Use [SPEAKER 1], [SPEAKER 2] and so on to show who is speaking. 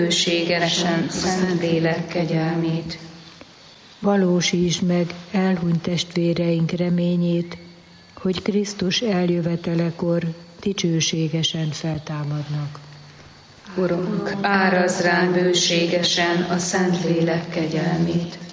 [SPEAKER 1] bőségesen Szentlélek kegyelmét.
[SPEAKER 2] Valósítsd meg elhunyt testvéreink reményét, hogy Krisztus eljövetelekor dicsőségesen feltámadnak.
[SPEAKER 1] Urunk, árazd ránk bőségesen a Szentlélek kegyelmét.